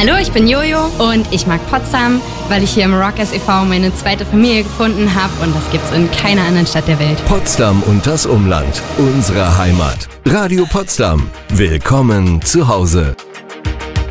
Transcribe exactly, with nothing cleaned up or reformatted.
Hallo, ich bin Jojo und ich mag Potsdam, weil ich hier im Rockers e V meine zweite Familie gefunden habe und das gibt's in keiner anderen Stadt der Welt. Potsdam und das Umland, unsere Heimat. Radio Potsdam. Willkommen zu Hause.